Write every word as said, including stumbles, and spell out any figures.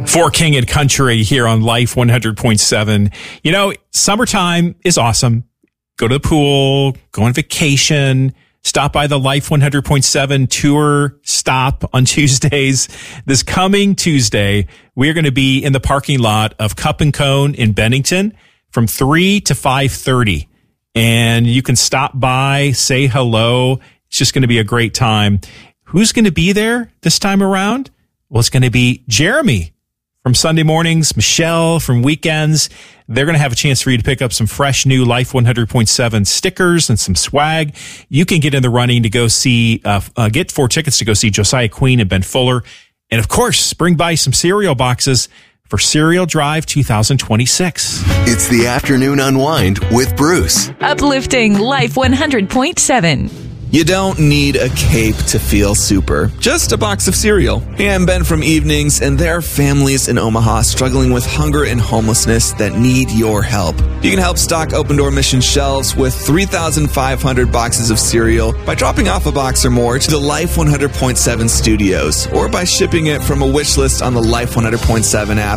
For King and Country here on Life one hundred point seven. You know, summertime is awesome. Go to the pool, go on vacation, stop by the Life one hundred point seven tour stop on Tuesdays. This coming Tuesday, we're going to be in the parking lot of Cup and Cone in Bennington from three to five thirty. And you can stop by, say hello. It's just going to be a great time. Who's going to be there this time around? Well, it's going to be Jeremy from Sunday mornings, Michelle from weekends. They're going to have a chance for you to pick up some fresh new Life one hundred point seven stickers and some swag. You can get in the running to go see, uh, uh, get four tickets to go see Josiah Queen and Ben Fuller. And of course, bring by some cereal boxes for Cereal Drive two thousand twenty-six. It's the Afternoon Unwind with Bruce. Uplifting Life one hundred point seven. You don't need a cape to feel super, just a box of cereal. Hey, I'm Ben from Evenings, and there are families in Omaha struggling with hunger and homelessness that need your help. You can help stock Open Door Mission shelves with three thousand five hundred boxes of cereal by dropping off a box or more to the Life one hundred point seven studios, or by shipping it from a wish list on the Life one hundred point seven app.